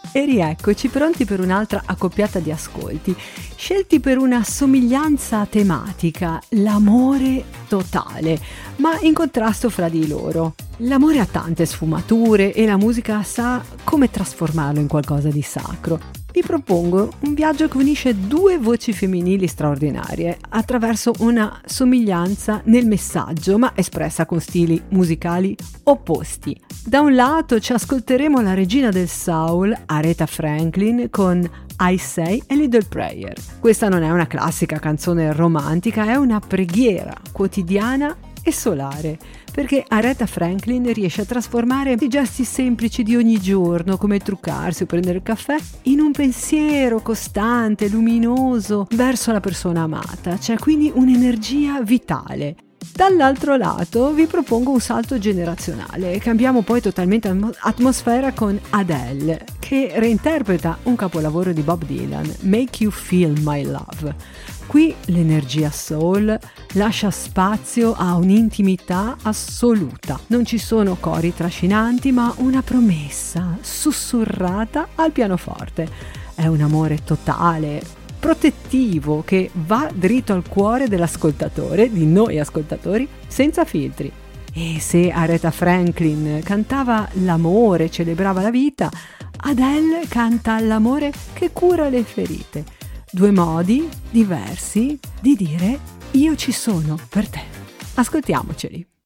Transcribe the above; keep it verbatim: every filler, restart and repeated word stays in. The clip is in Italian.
E rieccoci pronti per un'altra accoppiata di ascolti, scelti per una somiglianza tematica, l'amore totale, ma in contrasto fra di loro. L'amore ha tante sfumature e la musica sa come trasformarlo in qualcosa di sacro. Vi propongo un viaggio che unisce due voci femminili straordinarie attraverso una somiglianza nel messaggio, ma espressa con stili musicali opposti. Da un lato ci ascolteremo la regina del soul, Aretha Franklin, con I Say a Little Prayer. Questa non è una classica canzone romantica, è una preghiera quotidiana e solare, perché Aretha Franklin riesce a trasformare i gesti semplici di ogni giorno, come truccarsi o prendere il caffè, in un pensiero costante, luminoso verso la persona amata. C'è quindi un'energia vitale. Dall'altro lato vi propongo un salto generazionale, cambiamo poi totalmente atmosfera con Adele, che reinterpreta un capolavoro di Bob Dylan, Make You Feel My Love. Qui l'energia soul lascia spazio a un'intimità assoluta. Non ci sono cori trascinanti, ma una promessa sussurrata al pianoforte. È un amore totale, protettivo, che va dritto al cuore dell'ascoltatore, di noi ascoltatori, senza filtri. E se Aretha Franklin cantava l'amore, celebrava la vita, Adele canta l'amore che cura le ferite. Due modi diversi di dire io ci sono per te. Ascoltiamoceli.